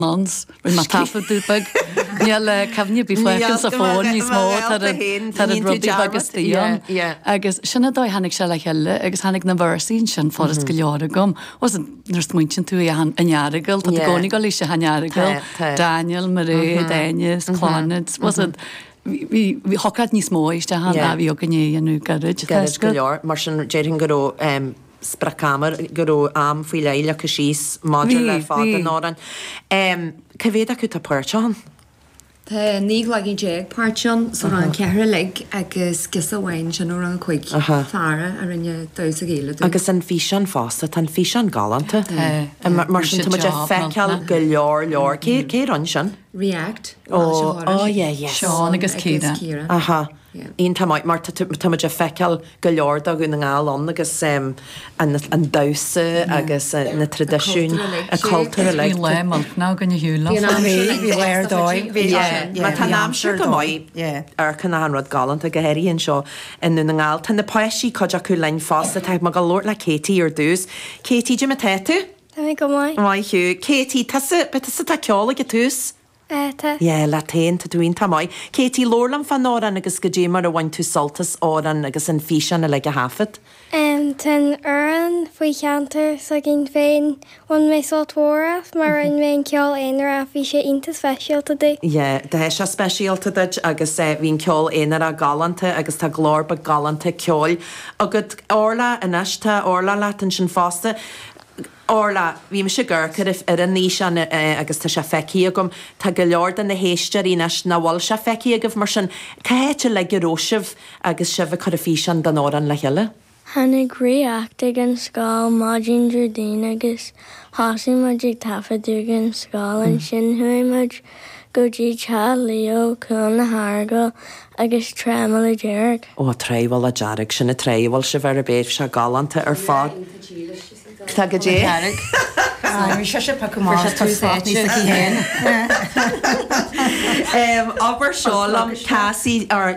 Nons, rin ma tafa dúpag. Níl cefne bí fuchan sa fón níos mó tar a rudí agus tíon. Agus sinna dói hanig se le heile, agus hanig na bharsín sin forras go leora gom. Os nurs muintin tú a nearigil, tá gcónig go lí se nearigil. Daniel, Marie, Daines, Clonid. Was it hí hocad níos mó iste han a bhí o gné anú garid. Garid go leor, mar sin déirin goró spracamar goró am faoi leile go síos máidir le fád an áran. Cavéad acu tá páirteán? Tá ní le í déag páirteán sa an ceithre le agus gus a bhain sin ó an chuig fearra a rinne dós a géile. Agus an físean fásta tan físean galanta. Mar sin tá feiceal go leor. Cé an sin? React. Seán agus Círa. Aha. Íon tamáid mar táid feiceal go leor a gún ngáán agus an dasa agus na tradiisiún a cultúra le. Bhí le maltná gonne hiúla. Bhí léir dóid. Má tá náamsir go maiid ar canánrad galanta go heiríonn seo inú na ngáil. Tá na páisí coid acu lein fásta teag má go Lord le Katie ar dús. Katie de tetu? Tá go mai. Maiú. Katie, tá ceála go tús? le taon tá dúin tá mai. Katie lórlam fan áran agus go dé mar a bhain tú soltas áran agus an físean a le go hafad? Ten an faoi cheantar sa gin féin ón mé soltóras mar an mé ceol éonar a bhí sé inta speisialta dé. De se speisialta duid agus bhín ceol éonar a galanta agus tá glór ba galanta ceol. Agad orla in eiste orla leat an sin fásta. Orla, bhí me se ggurcadh ar an níos agus tá se feici agam tá go leor an na héistear í nes na bhil se feici agah mar sin caiite le goróisih agus sibh chu a físean don áran le heile? Hannig reaactig an scáil máidín Jordín agus hásaí muidig tafaú an scáil an sin thuimiid go dtí te Leo chun na Hargal agus trémal a déirg. Ó tréhil a dearag sin na tréhil se bhar a béh se galanta ar fád. Tá go dé? Se pa go mar tú ní a hén. Aber seálam Cassie ar